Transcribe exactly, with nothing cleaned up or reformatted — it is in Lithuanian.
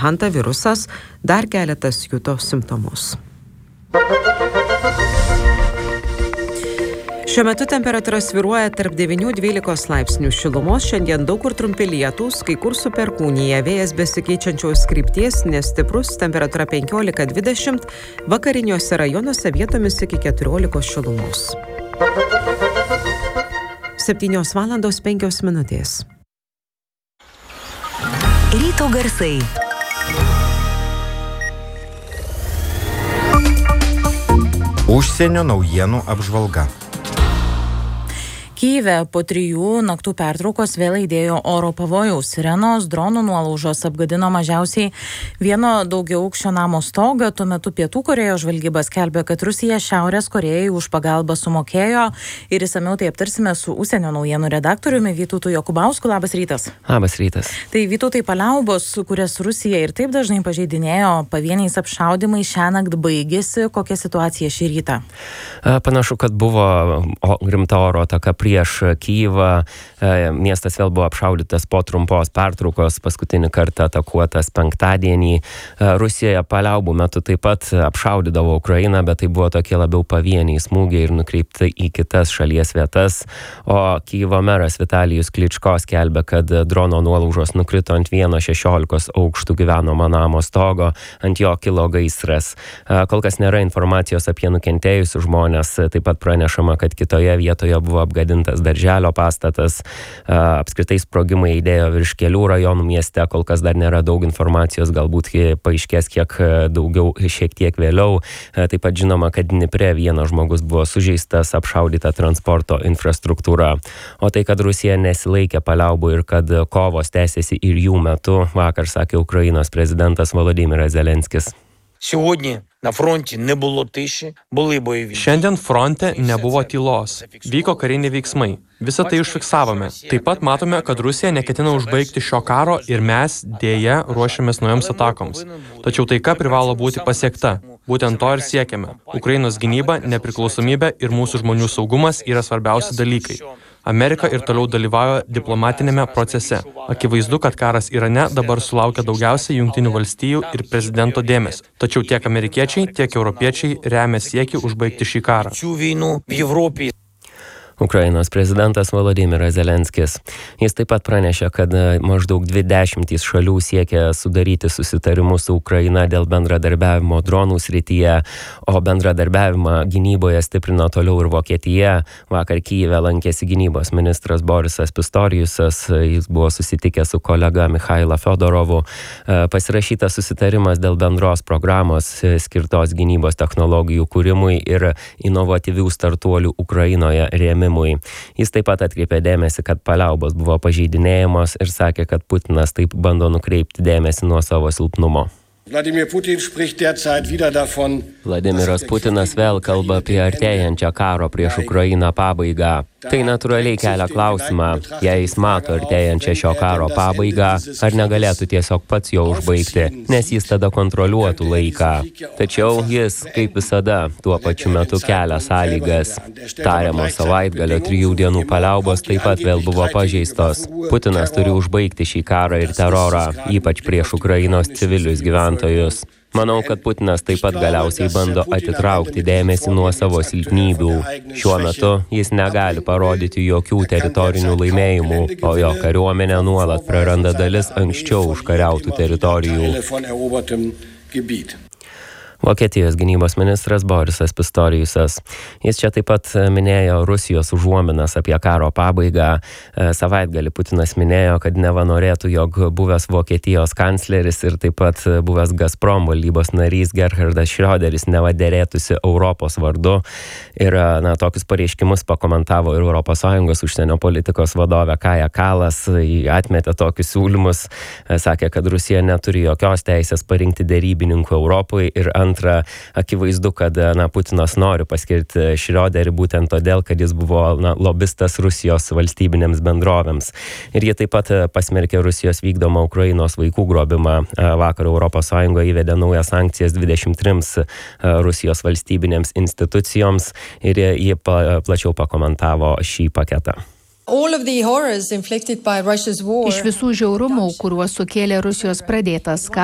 hantavirusas, dar keletas juto simptomus. Šiuo metu temperatūra svyruoja tarp devynių dvylikos laipsnių šilumos, šiandien daug kur trumpi lietūs, kai kur su perkūnija, vėjas besikeičiančios krypties, nestiprus, temperatūra penkiolika dvidešimt, vakariniuose rajonuose vietomis iki keturiolikos šilumos. septynios valandos penkios minutės. Ryto garsai. Užsienio naujienų apžvalga. Kyjive po trijų naktų pertraukos vėl aidėjo oro pavojaus sirenos, dronų nuolaužos apgadino mažiausiai vieno daugiaaukščio namo stogą. Tuo metu Pietų Korėjos žvalgyba skelbia, kad Rusija Šiaurės Korėjai už pagalbą sumokėjo. Ir išsamiau tai aptarsime su užsienio naujienų redaktoriumi Vytautu Jokubausku. Labas rytas. Labas rytas. Tai Vytautai, paliaubos, kurias Rusija ir taip dažnai pažeidinėjo, pavieniais apšaudymai šiąnakt baigėsi. Kokia situacija šį rytą? Panašu, kad buvo rimta oro ataka prieš Kyjivą. Miestas vėl buvo apšaudytas po trumpos pertraukos, paskutinį kartą atakuotas penktadienį. Rusijoje paliaubų metu taip pat apšaudydavo Ukrainą, bet tai buvo tokie labiau pavieniai smūgiai ir nukreipti į kitas šalies vietas. O Kyjivo meras Vitalijus Kličko skelbia, kad drono nuolaužos nukrito ant vieno šešiolikos aukštų gyvenamo namo stogo, ant jo kilo gaisras. Kol kas nėra informacijos apie nukentėjusius žmonės, taip pat pranešama, kad kitoje vietoje buvo apgadintas darželio pastatas. Apskritai sprogimai įdėjo virš kelių rajonų mieste, kol kas dar nėra daug informacijos, galbūt paaiškės kiek daugiau šiek tiek vėliau. Taip pat žinoma, kad Dnipre vienas žmogus buvo sužeistas, apšaudyta transporto infrastruktūra. O tai, kad Rusija nesilaikė paliaubų ir kad kovos tęsiasi ir jų metu, vakar sakė Ukrainos prezidentas Volodymyras Zelenskis. Šiandien fronte nebuvo tylos. Vyko kariniai veiksmai. Visą tai užfiksavome. Taip pat matome, kad Rusija neketina užbaigti šio karo ir mes dėja ruošiamės naujoms atakoms. Tačiau taika privalo būti pasiekta. Būtent to ir siekiame. Ukrainos gynyba, nepriklausomybė ir mūsų žmonių saugumas yra svarbiausi dalykai. Amerika ir toliau dalyvauja diplomatinėme procese. Akivaizdu, kad karas Irane dabar sulaukia daugiausiai Jungtinių valstijų ir prezidento dėmesio. Tačiau tiek amerikiečiai, tiek europiečiai remia siekį užbaigti šį karą. Ukrainos prezidentas Volodymyras Zelenskis. Jis taip pat pranešė, kad maždaug dvi dešimtys šalių siekia sudaryti susitarimus su Ukraina dėl bendradarbiavimo dronų srityje, o bendradarbiavimą gynyboje stiprino toliau ir Vokietija. Vakar Kyjive lankėsi gynybos ministras Borisas Pistoriusas, jis buvo susitikęs su kolega Michaila Fedorovu. Pasirašytas susitarimas dėl bendros programos skirtos gynybos technologijų kūrimui ir inovatyvių startuolių Ukrainoje rėmimui. Jis taip pat atkreipė dėmesį, kad paliaubos buvo pažeidinėjamos ir sakė, kad Putinas taip bando nukreipti dėmesį nuo savo silpnumo. Vladimiras Putinas vėl kalba apie artėjančią karo prieš Ukrainą pabaigą. Tai natūraliai kelia klausimą, jei jis mato artėjančią šio karo pabaigą, ar negalėtų tiesiog pats jo užbaigti, nes jis tada kontroliuotų laiką. Tačiau jis, kaip visada, tuo pačiu metu kelia sąlygas. Tariamo savaitgalio trijų dienų paliaubos taip pat vėl buvo pažeistos. Putinas turi užbaigti šį karą ir terorą, ypač prieš Ukrainos civilius gyventojus. Manau, kad Putinas taip pat galiausiai bando atitraukti dėmesį nuo savo silpnybių. Šiuo metu jis negali parodyti jokių teritorinių laimėjimų, o jo kariuomenė nuolat praranda dalis anksčiau užkariautų teritorijų. Vokietijos gynybos ministras Borisas Pistoriusas. Jis čia taip pat minėjo Rusijos užuominas apie karo pabaigą. Savaitgalį Putinas minėjo, kad neva norėtų, jog buvęs Vokietijos kancleris ir taip pat buvęs Gazprom valdybos narys Gerhardas Schröderis neva derėtųsi Europos vardu. Ir na, tokius pareiškimus pakomentavo ir Europos Sąjungos užsienio politikos vadovė Kaja Kalas. Jį atmetė tokius siūlymus, sakė, kad Rusija neturi jokios teisės parinkti derybininkų Europai ir antra, akivaizdu, kad na, Putinas nori paskirti Schröderį būtent todėl, kad jis buvo na, lobistas Rusijos valstybinėms bendrovėms. Ir jie taip pat pasmerkė Rusijos vykdomą Ukrainos vaikų grobimą. Vakar Europos Sąjunga įvedė naujas sankcijas dvidešimt trims Rusijos valstybinėms institucijoms ir jie plačiau pakomentavo šį paketą. Iš visų žiaurumų, kuriuos sukėlė Rusijos pradėtas karas,